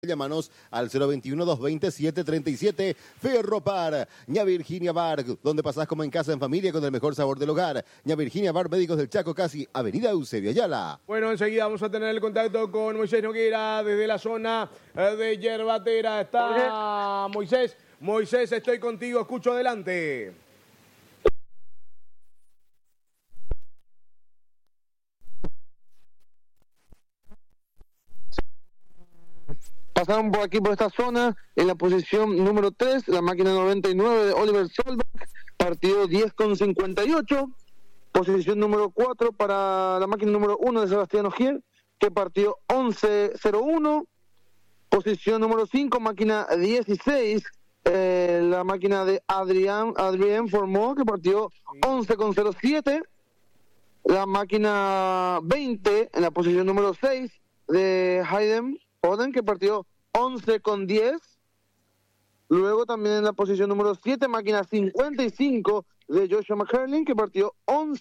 Llámanos al 021-220-737. Ferropar, Ña Virginia Bar, donde pasás como en casa en familia con el mejor sabor del hogar. Ña Virginia Bar, Médicos del Chaco, casi Avenida Eusebio Ayala. Bueno, enseguida vamos a tener el contacto con Moisés Noguera desde la zona de Yerbatera. Está Moisés. Moisés, estoy contigo, escucho adelante. Pasaron por aquí, por esta zona, en la posición número 3, la máquina 99 de Oliver Solberg, partido 10,58. Posición número 4 para la máquina número 1 de Sebastián Ogier, que partió 11,01. Posición número 5, máquina 16, la máquina de Adrián Formó, que partió 11,07. La máquina 20, en la posición número 6, de Hayden Oden, que partió 11,10. Luego también en la posición número 7, máquina 55 de Joshua McCurlin, que partió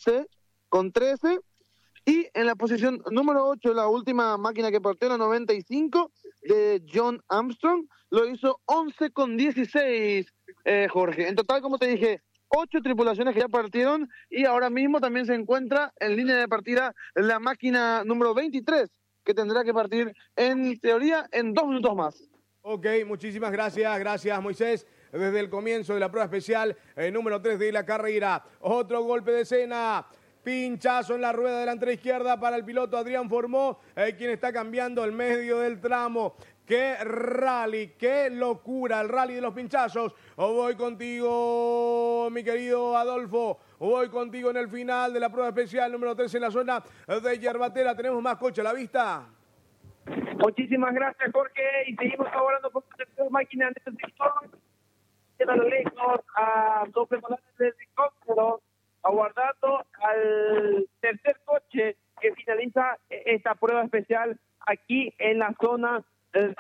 11,13. Y en la posición número 8, la última máquina que partió, la 95 de John Armstrong, lo hizo 11,16, Jorge. En total, como te dije, 8 tripulaciones que ya partieron, y ahora mismo también se encuentra en línea de partida la máquina número 23, que tendrá que partir, en teoría, en 2 minutos más. Ok, muchísimas gracias. Gracias, Moisés. Desde el comienzo de la prueba especial, número 3 de la carrera. Otro golpe de escena. Pinchazo en la rueda delantera izquierda para el piloto Adrián Formó, quien está cambiando el medio del tramo. ¡Qué rally! ¡Qué locura! El rally de los pinchazos. Voy contigo, mi querido Adolfo. Voy contigo en el final de la prueba especial número 3 en la zona de Yerbatera. Tenemos más coche a la vista. Muchísimas gracias, Jorge. Y seguimos hablando con la máquina de sector. A lo lejos, a doble volante del helicóptero, aguardando al tercer coche que finaliza esta prueba especial aquí en la zona de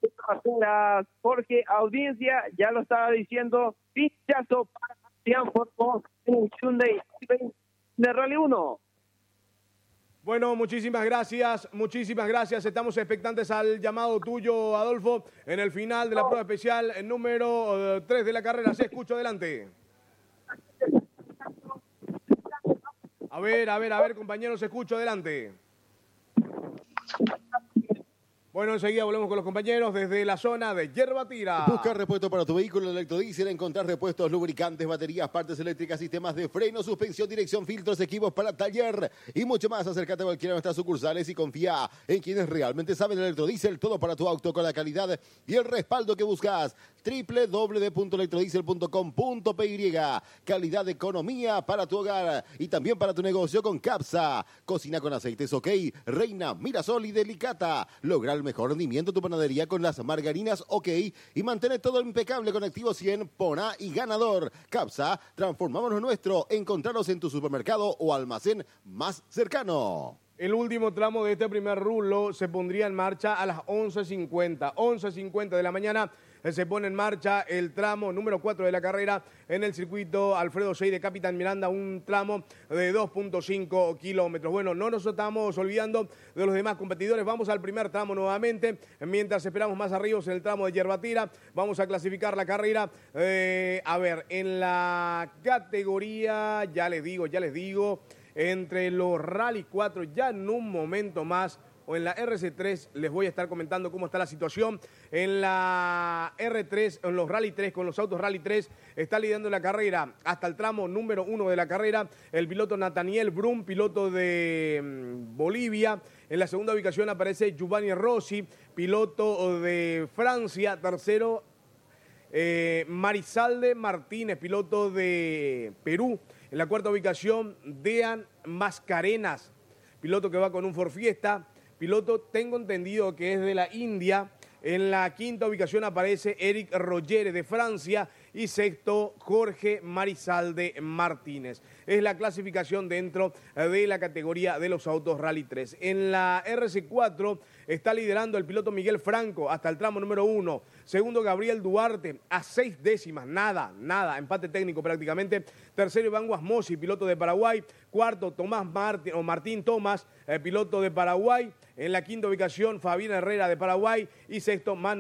la Jorge, audiencia, ya lo estaba diciendo, pinchazo para Sebastián Formo en un Hyundai de Rally 1. Bueno, muchísimas gracias, muchísimas gracias. Estamos expectantes al llamado tuyo, Adolfo, en el final de la prueba especial, el número 3 de la carrera. Se escucha adelante. A ver, compañeros, escucho adelante. Bueno, enseguida volvemos con los compañeros desde la zona de Yerbatera. Busca repuesto para tu vehículo electrodiesel, encontrar repuestos, lubricantes, baterías, partes eléctricas, sistemas de freno, suspensión, dirección, filtros, equipos para taller y mucho más. Acércate a cualquiera de nuestras sucursales y confía en quienes realmente saben el electrodiesel. Todo para tu auto con la calidad y el respaldo que buscas. www.electrodiesel.com.py. Calidad de economía para tu hogar y también para tu negocio con Capsa. Cocina con aceites OK, Reina, Mirasol y Delicata. Logra el mejor rendimiento de tu panadería con las margarinas OK y mantén todo impecable con Activo 100, Pona y Ganador. Capsa, transformamos lo nuestro. Encontraros en tu supermercado o almacén más cercano. El último tramo de este primer rulo se pondría en marcha a las 11:50. 11:50 de la mañana se pone en marcha el tramo número 4 de la carrera en el circuito Alfredo Sey de Capitán Miranda, un tramo de 2.5 kilómetros. Bueno, no nos estamos olvidando de los demás competidores. Vamos al primer tramo nuevamente, mientras esperamos más arriba en el tramo de Yerbatera. Vamos a clasificar la carrera. A ver, en la categoría, ya les digo, entre los Rally 4, ya en un momento más, o en la RC3, les voy a estar comentando cómo está la situación. En la R3, en los Rally 3, con los autos Rally 3, está liderando la carrera hasta el tramo número 1 de la carrera el piloto Nathaniel Brum, piloto de Bolivia. En la segunda ubicación aparece Giovanni Rossi, piloto de Francia. Tercero, Marisalde Martínez, piloto de Perú. En la cuarta ubicación, Dean Mascarenas, piloto que va con un Ford Fiesta. Piloto, tengo entendido que es de la India. En la quinta ubicación aparece Eric Rogere de Francia y sexto Jorge Marisalde Martínez. Es la clasificación dentro de la categoría de los autos Rally 3. En la RC4 está liderando el piloto Miguel Franco hasta el tramo número 1. Segundo, Gabriel Duarte a 6 décimas, nada, empate técnico prácticamente. Tercero, Iván Guasmosi, piloto de Paraguay. Cuarto, Martín Tomás, piloto de Paraguay. En la quinta ubicación, Fabián Herrera de Paraguay. Y sexto, Manuel